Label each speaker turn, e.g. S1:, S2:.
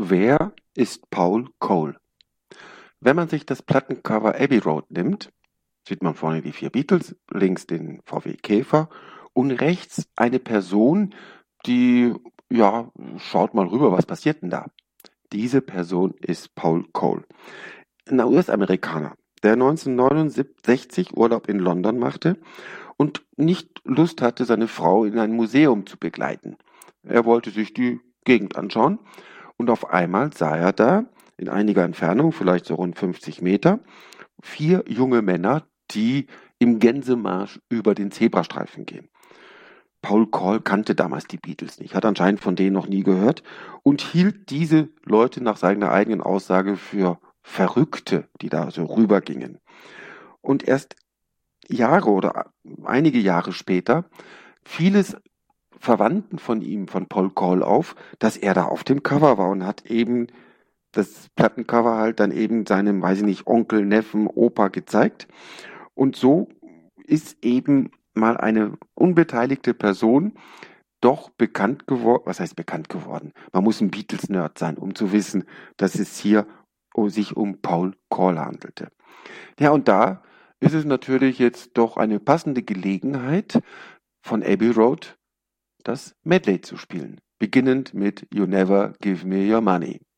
S1: Wer ist Paul Cole? Wenn man sich das Plattencover Abbey Road nimmt, sieht man vorne die 4 Beatles, links den VW Käfer und rechts eine Person, die, ja, schaut mal rüber, was passiert denn da? Diese Person ist Paul Cole, ein US-Amerikaner, der 1969 Urlaub in London machte und nicht Lust hatte, seine Frau in ein Museum zu begleiten. Er wollte sich die Gegend anschauen und auf einmal sah er da in einiger Entfernung, vielleicht so rund 50 Meter, 4 junge Männer, die im Gänsemarsch über den Zebrastreifen gehen. Paul Cole kannte damals die Beatles nicht, hat anscheinend von denen noch nie gehört und hielt diese Leute nach seiner eigenen Aussage für Verrückte, die da so rübergingen. Und erst Jahre oder einige Jahre später fiel es Verwandten von ihm, von Paul Cole auf, dass er da auf dem Cover war und hat eben das Plattencover halt dann eben seinem, weiß ich nicht, Onkel, Neffen, Opa gezeigt. Und so ist eben mal eine unbeteiligte Person doch bekannt geworden. Was heißt bekannt geworden? Man muss ein Beatles-Nerd sein, um zu wissen, dass es hier sich um Paul Cole handelte. Ja, und da ist es natürlich jetzt doch eine passende Gelegenheit, von Abbey Road das Medley zu spielen, beginnend mit You Never Give Me Your Money.